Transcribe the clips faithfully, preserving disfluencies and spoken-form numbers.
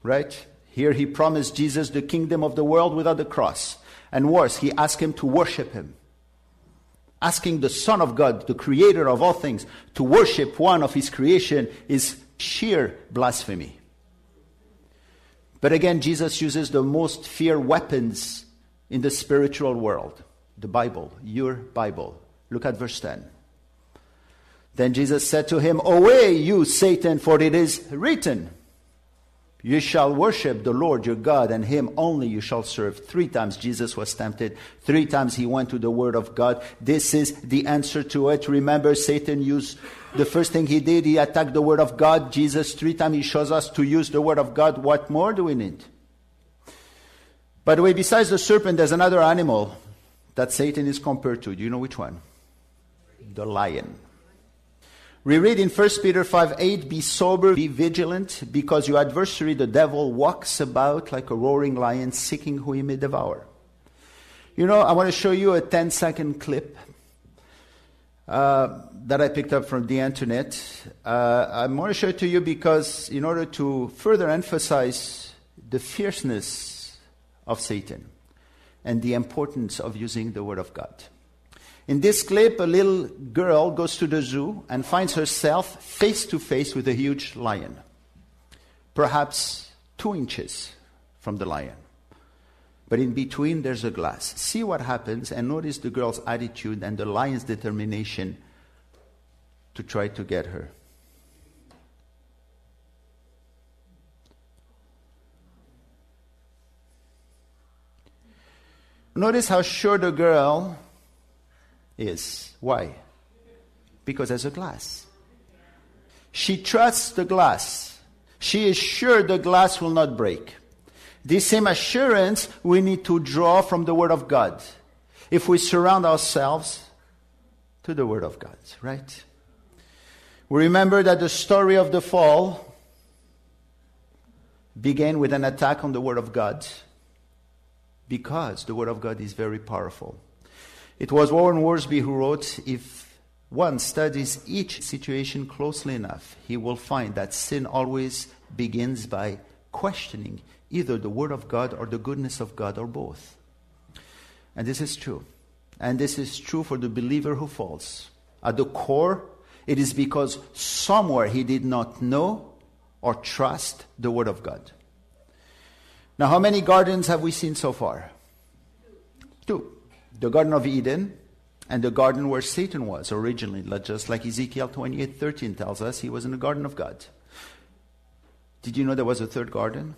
Right? Here he promised Jesus the kingdom of the world without the cross. And worse, he asked him to worship him. Asking the Son of God, the creator of all things, to worship one of his creation is sheer blasphemy. But again, Jesus uses the most feared weapons in the spiritual world. The Bible, your Bible. Look at verse ten. Then Jesus said to him, "Away, you Satan, for it is written, you shall worship the Lord your God, and him only you shall serve." Three times Jesus was tempted. Three times he went to the word of God. This is the answer to it. Remember, Satan used, the first thing he did, he attacked the word of God. Jesus, three times he shows us to use the word of God. What more do we need? By the way, besides the serpent, there's another animal that Satan is compared to. Do you know which one? The lion. We read in First Peter five eight, "Be sober, be vigilant, because your adversary, the devil, walks about like a roaring lion, seeking who he may devour." You know, I want to show you a ten-second clip uh, that I picked up from the internet. Uh, I want to show it to you because in order to further emphasize the fierceness of Satan and the importance of using the Word of God. In this clip, a little girl goes to the zoo and finds herself face to face with a huge lion, perhaps two inches from the lion. But in between, there's a glass. See what happens and notice the girl's attitude and the lion's determination to try to get her. Notice how sure the girl is. Why? Because there's a glass. She trusts the glass. She is sure the glass will not break. This same assurance we need to draw from the Word of God if we surround ourselves to the Word of God, right? We remember that the story of the fall began with an attack on the Word of God because the Word of God is very powerful. It was Warren Worsby who wrote, "If one studies each situation closely enough, he will find that sin always begins by questioning either the Word of God or the goodness of God or both." And this is true. And this is true for the believer who falls. At the core, it is because somewhere he did not know or trust the Word of God. Now, how many gardens have we seen so far? Two. The Garden of Eden and the garden where Satan was originally, just like Ezekiel twenty-eight thirteen tells us, he was in the garden of God. Did you know there was a third garden?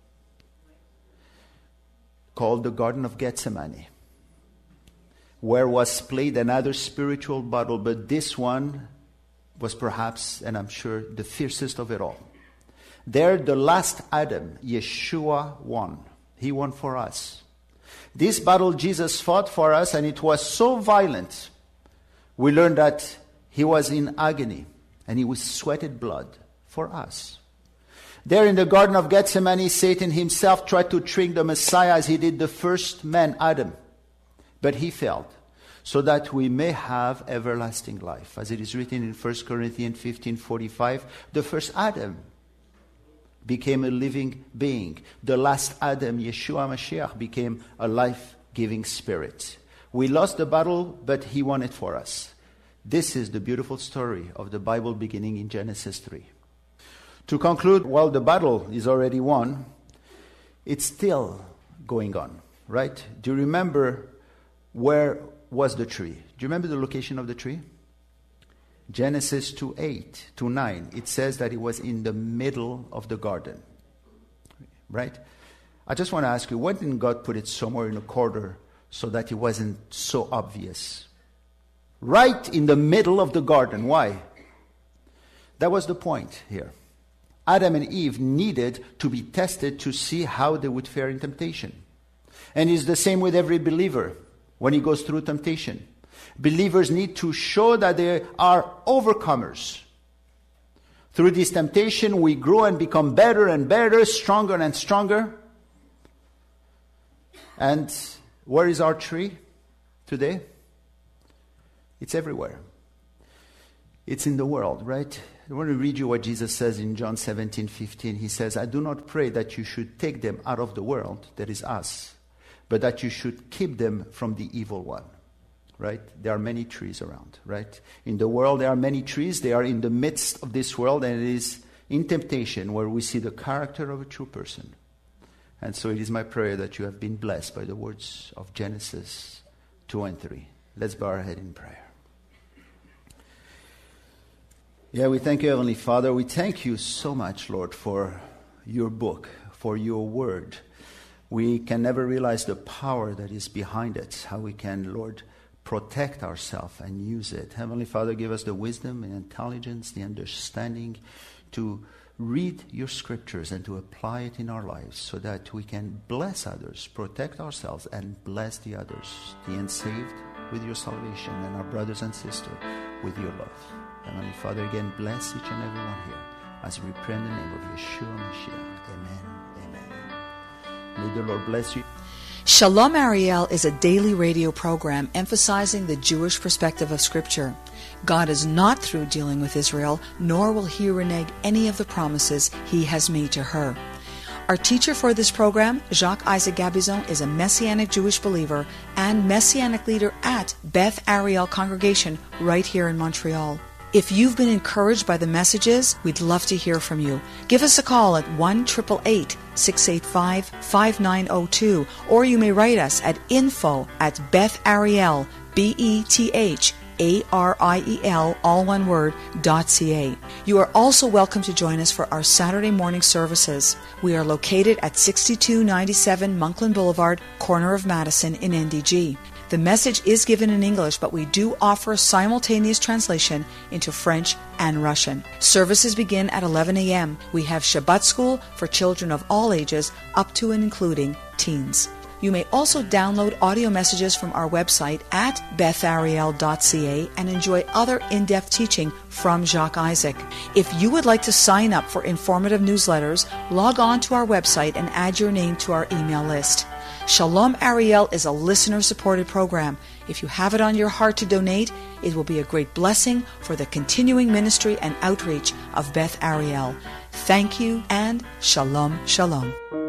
Called the Garden of Gethsemane, where was played another spiritual battle, but this one was perhaps, and I'm sure, the fiercest of it all. There, the last Adam, Yeshua, won. He won for us. This battle Jesus fought for us, and it was so violent. We learned that he was in agony, and he was sweated blood for us. There in the Garden of Gethsemane, Satan himself tried to trick the Messiah as he did the first man, Adam. But he failed, so that we may have everlasting life. As it is written in First Corinthians fifteen forty-five, the first Adam became a living being. The last Adam, Yeshua Mashiach, became a life-giving spirit. We lost the battle, but he won it for us. This is the beautiful story of the Bible beginning in Genesis three. To conclude, while the battle is already won, it's still going on, right? Do you remember where was the tree? Do you remember the location of the tree? Genesis two eight to nine, it says that it was in the middle of the garden. Right? I just want to ask you, why didn't God put it somewhere in a corner so that it wasn't so obvious? Right in the middle of the garden. Why? That was the point here. Adam and Eve needed to be tested to see how they would fare in temptation. And it's the same with every believer when he goes through temptation. Believers need to show that they are overcomers. Through this temptation, we grow and become better and better, stronger and stronger. And where is our tree today? It's everywhere. It's in the world, right? I want to read you what Jesus says in John seventeen fifteen. He says, I do not pray that you should take them out of the world, that is us, but that you should keep them from the evil one. Right? There are many trees around, right? In the world, there are many trees. They are in the midst of this world, and it is in temptation where we see the character of a true person. And so it is my prayer that you have been blessed by the words of Genesis two and three. Let's bow our head in prayer. Yeah, we thank you, Heavenly Father. We thank you so much, Lord, for your book, for your word. We can never realize the power that is behind it, how we can, Lord, protect ourselves and use it. Heavenly Father, give us the wisdom and intelligence, the understanding to read your scriptures and to apply it in our lives so that we can bless others, protect ourselves, and bless the others, the unsaved with your salvation, and our brothers and sisters with your love. Heavenly Father, again, bless each and every one here as we pray in the name of Yeshua Mashiach. Amen. Amen. May the Lord bless you. Shalom Ariel is a daily radio program emphasizing the Jewish perspective of Scripture. God is not through dealing with Israel, nor will he renege any of the promises he has made to her. Our teacher for this program, Jacques Isaac Gabizon, is a Messianic Jewish believer and Messianic leader at Beth Ariel Congregation right here in Montreal. If you've been encouraged by the messages, we'd love to hear from you. Give us a call at one eight eight eight, six eight five, five nine zero two, or you may write us at info at Beth Ariel, B E T H A R I E L, all one word, dot C A. You are also welcome to join us for our Saturday morning services. We are located at sixty-two ninety-seven Monkland Boulevard, corner of Madison in N D G. The message is given in English, but we do offer simultaneous translation into French and Russian. Services begin at eleven a.m. We have Shabbat school for children of all ages, up to and including teens. You may also download audio messages from our website at beth ariel dot c a and enjoy other in-depth teaching from Jacques Isaac. If you would like to sign up for informative newsletters, log on to our website and add your name to our email list. Shalom Ariel is a listener-supported program. If you have it on your heart to donate, it will be a great blessing for the continuing ministry and outreach of Beth Ariel. Thank you and Shalom, Shalom.